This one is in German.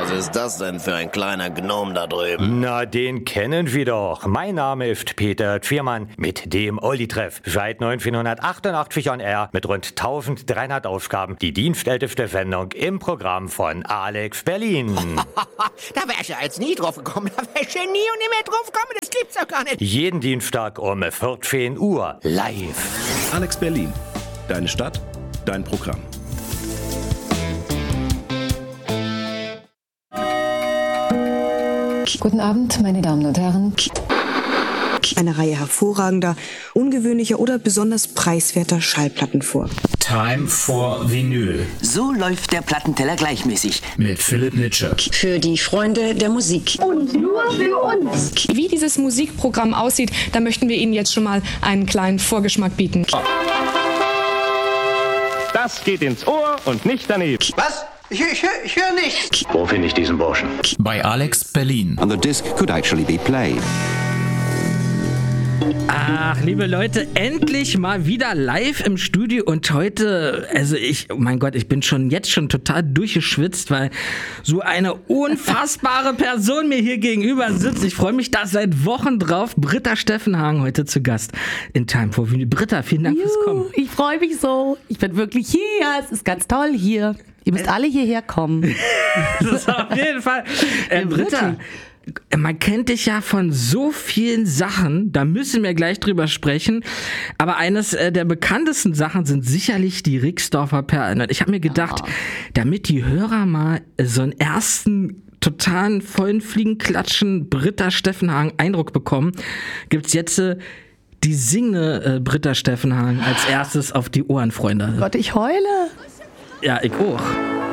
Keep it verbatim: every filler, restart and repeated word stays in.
Was ist das denn für ein kleiner Gnom da drüben? Na, den kennen wir doch. Mein Name ist Peter Tschirmann mit dem Olli-Treff. Seit neunzehnhundertachtundachtzig on Air mit rund eintausenddreihundert Ausgaben. Die dienstälteste Sendung im Programm von Alex Berlin. Da wär ich ja jetzt nie drauf gekommen. Da wär ich ja nie und nie mehr drauf gekommen. Das gibt's doch gar nicht. Jeden Dienstag um vierzehn Uhr live. Alex Berlin. Deine Stadt, dein Programm. Guten Abend, meine Damen und Herren. Eine Reihe hervorragender, ungewöhnlicher oder besonders preiswerter Schallplatten vor. Time for Vinyl. So läuft der Plattenteller gleichmäßig. Mit Philipp Nitsche. Für die Freunde der Musik. Und nur für uns. Wie dieses Musikprogramm aussieht, da möchten wir Ihnen jetzt schon mal einen kleinen Vorgeschmack bieten. Das geht ins Ohr und nicht daneben. Was? Ich, ich, ich höre nichts. Wo finde ich diesen Burschen? Bei Alex Berlin. And the disc could actually be played. Ach, liebe Leute, endlich mal wieder live im Studio und heute, also ich, oh mein Gott, ich bin schon jetzt schon total durchgeschwitzt, weil so eine unfassbare Person mir hier gegenüber sitzt. Ich freue mich da seit Wochen drauf. Britta Steffenhagen heute zu Gast in Time for Vinyl. Britta, vielen Dank Juhu, fürs Kommen. Ich freue mich so. Ich bin wirklich hier. Es ist ganz toll hier. Ihr müsst alle hierher kommen. Das ist auf jeden Fall. Äh, Britta, man kennt dich ja von so vielen Sachen, da müssen wir gleich drüber sprechen, aber eines äh, der bekanntesten Sachen sind sicherlich die Rixdorfer Perlen. Ich habe mir gedacht, ja. damit die Hörer mal äh, so einen ersten totalen vollen Fliegenklatschen Britta Steffenhagen Eindruck bekommen, gibt's jetzt äh, die singende äh, Britta Steffenhagen als erstes auf die Ohren, Freunde. Gott, ich heule. Ja, ich auch.